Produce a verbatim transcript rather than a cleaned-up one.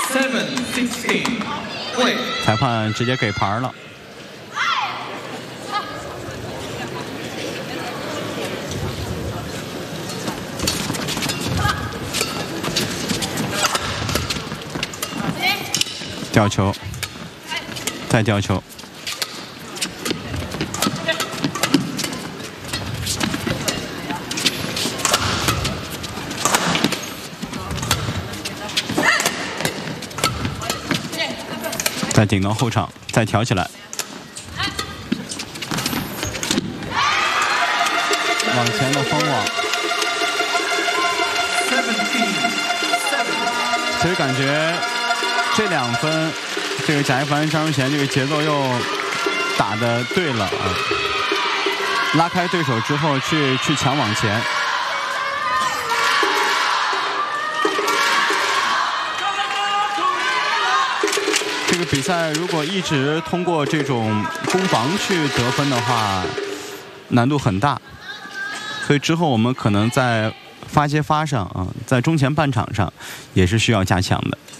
裁判直接给牌了。吊球，再吊球。 再顶到后场，再挑起来，往前的封网。其实感觉这两分，这个贾一凡、张荣贤这个节奏又打得对了啊！拉开对手之后去去抢网前。 这个比赛如果一直通过这种攻防去得分的话，难度很大。所以之后我们可能在发接发上啊，在中前半场上也是需要加强的。